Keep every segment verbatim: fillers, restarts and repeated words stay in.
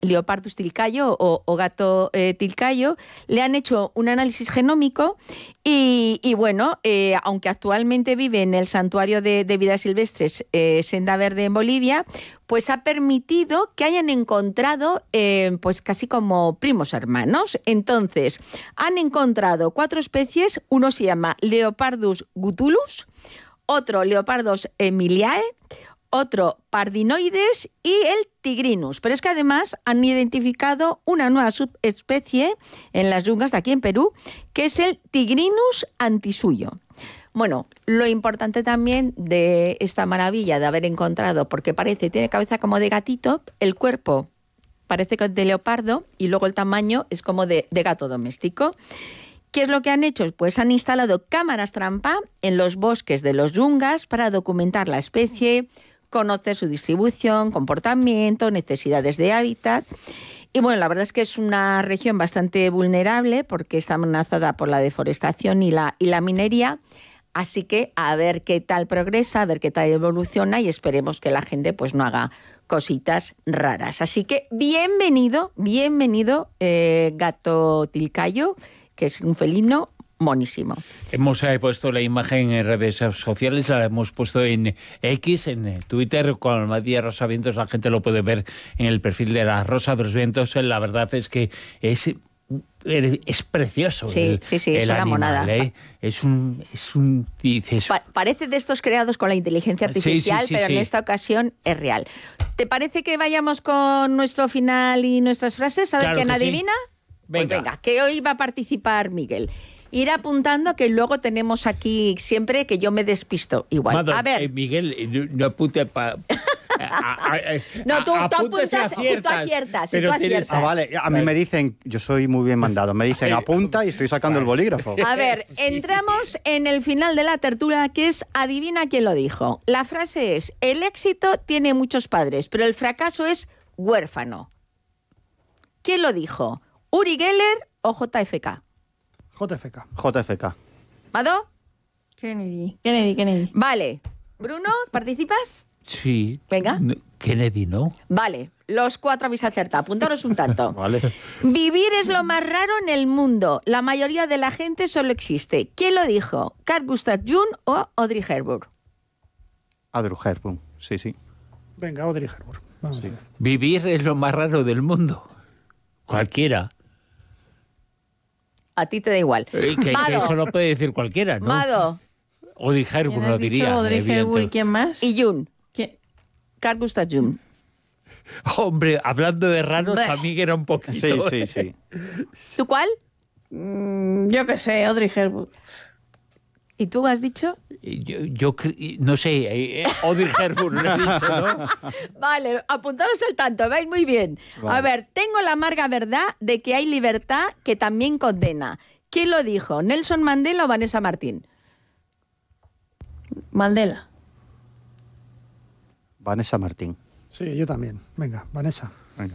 Leopardus tilcayo o, o gato eh, tilcayo, le han hecho un análisis genómico y, y bueno, eh, aunque actualmente vive en el Santuario de, de Vida Silvestres eh, Senda Verde en Bolivia, pues ha permitido que hayan encontrado eh, pues casi como primos hermanos. Entonces, han encontrado cuatro especies, uno se llama Leopardus gutulus, otro Leopardus emiliae, otro Pardinoides y el Tigrinus. Pero es que además han identificado una nueva subespecie en las yungas de aquí en Perú, que es el Tigrinus antisuyo. Bueno, lo importante también de esta maravilla de haber encontrado, porque parece, tiene cabeza como de gatito, el cuerpo parece que es de leopardo y luego el tamaño es como de, de gato doméstico. ¿Qué es lo que han hecho? Pues han instalado cámaras trampa en los bosques de los yungas para documentar la especie, conocer su distribución, comportamiento, necesidades de hábitat. Y bueno, la verdad es que es una región bastante vulnerable porque está amenazada por la deforestación y la, y la minería. Así que a ver qué tal progresa, a ver qué tal evoluciona y esperemos que la gente pues no haga cositas raras. Así que bienvenido, bienvenido eh, gato tilcayo, que es un felino monísimo. Hemos eh, puesto la imagen en redes sociales, la hemos puesto en X, en Twitter, con Almadía Rosa Vientos, la gente lo puede ver en el perfil de la Rosa de los Vientos. La verdad es que es... es precioso. Sí, el, sí, sí, es el una animal, monada. ¿eh? Es un... Es un dices... pa parece de estos creados con la inteligencia artificial, sí, sí, sí, pero sí. En esta ocasión es real. ¿Te parece que vayamos con nuestro final y nuestras frases? A ver, claro, ¿quién adivina? Sí. Venga. Pues venga, que hoy va a participar Miguel. Ir apuntando que luego tenemos aquí siempre que yo me despisto igual. Madre, a ver. Eh, Miguel, no, no apunte para... No, tú, tú apuntas, tú aciertas. Pero tú aciertas. Ah, vale. A mí me dicen, yo soy muy bien mandado, me dicen apunta y estoy sacando el bolígrafo. A ver, entramos en el final de la tertulia, que es adivina quién lo dijo. La frase es, el éxito tiene muchos padres, pero el fracaso es huérfano. ¿Quién lo dijo? ¿Uri Geller o J F K? J F K. J F K. ¿Mado? Kennedy, Kennedy, Kennedy. Vale. Bruno, ¿participas? Sí. Venga. No, Kennedy, ¿no? Vale, los cuatro habéis acertado. Apuntaros un tanto. Vale. Vivir es lo más raro en el mundo. La mayoría de la gente solo existe. ¿Quién lo dijo? ¿Carl Gustav Jung o Audrey Hepburn? Audrey Hepburn, sí, sí. Venga, Audrey Hepburn. Vamos sí. a ver. Vivir es lo más raro del mundo. Cualquiera. A ti te da igual. Eh, que, que eso lo puede decir cualquiera, ¿no? Mado. Audrey Hepburn lo diría. Audrey Hepburn, ¿quién más? Y Jung. ¿Quién? Carl Gustav Jung. Hombre, hablando de raros, también era un poquito. Sí, sí, sí. ¿Tú cuál? Mm, yo qué sé, Audrey Hepburn. ¿Y tú has dicho? Yo, yo no sé, eh, Audrey Hepburn lo he dicho, ¿no? Vale, apuntaros el tanto, vais muy bien. Vale. A ver, tengo la amarga verdad de que hay libertad que también condena. ¿Quién lo dijo? ¿Nelson Mandela o Vanessa Martín? Mandela. Vanessa Martín. Sí, yo también. Venga, Vanessa. Venga.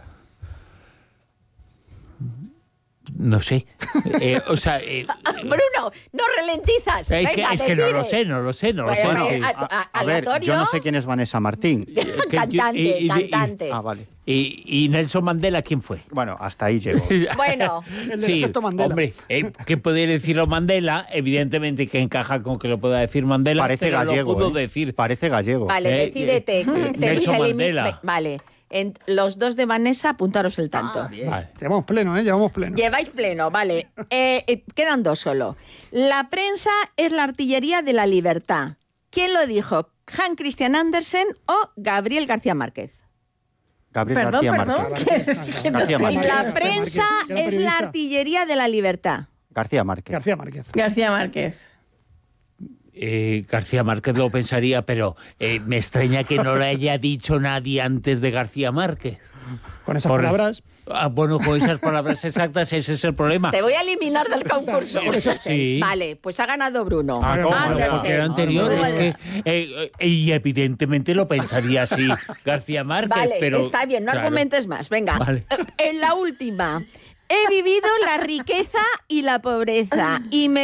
No sé. Eh, o sea, eh, Bruno, no ralentizas. Es, Venga, que, es que no lo sé, no lo sé, no lo bueno, sé. A, a, a ver, yo no sé quién es Vanessa Martín. Cantante, y, y, cantante. Y, ah, vale. Y, y Nelson Mandela, ¿quién fue? Bueno, hasta ahí llegó. Bueno. El sí, efecto Mandela. Hombre, eh, que puede decirlo Mandela, evidentemente que encaja con que lo pueda decir Mandela. Parece pero gallego. Lo pudo ¿eh? decir. Parece gallego. Vale, eh, decídete. Eh, eh, Nelson Mandela. Vale. En los dos de Vanessa, apuntaros el tanto. Ah, bien. Vale. Llevamos pleno, ¿eh? Llevamos pleno. Lleváis pleno, vale. Eh, eh, quedan dos solo. La prensa es la artillería de la libertad. ¿Quién lo dijo? ¿Hans Christian Andersen o Gabriel García Márquez? Gabriel Perdón, García perdón. Márquez. García Márquez. La prensa Márquez, es la artillería de la libertad. García Márquez. García Márquez. García Márquez. Eh, García Márquez lo pensaría, pero eh, me extraña que no lo haya dicho nadie antes de García Márquez. Con esas Por, palabras. Ah, bueno, con esas palabras exactas, ese es el problema. Te voy a eliminar del concurso. Sí. Vale, pues ha ganado Bruno. Ah, ¿cómo? Andersen. Porque era anterior, es que eh, eh, y evidentemente lo pensaría así García Márquez, Vale, pero está bien, no claro. argumentes más. Venga, Vale. En la última. He vivido la riqueza y la pobreza y me